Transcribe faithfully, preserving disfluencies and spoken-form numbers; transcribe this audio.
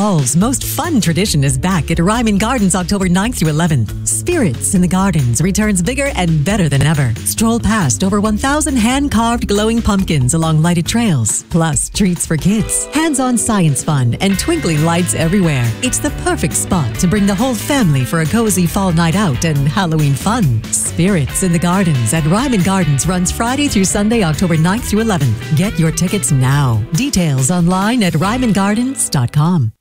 Fall's most fun tradition is back at Ryman Gardens October ninth through eleventh. Spirits in the Gardens returns bigger and better than ever. Stroll past over one thousand hand-carved glowing pumpkins along lighted trails. Plus, treats for kids, hands-on science fun, and twinkling lights everywhere. It's the perfect spot to bring the whole family for a cozy fall night out and Halloween fun. Spirits in the Gardens at Ryman Gardens runs Friday through Sunday, October ninth through eleventh. Get your tickets now. Details online at ryman gardens dot com.